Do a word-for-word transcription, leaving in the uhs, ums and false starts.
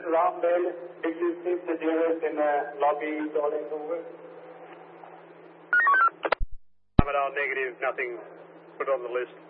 Ram Bell, did you see the dealers in the lobby calling over? Ramadan negative, nothing put on the list.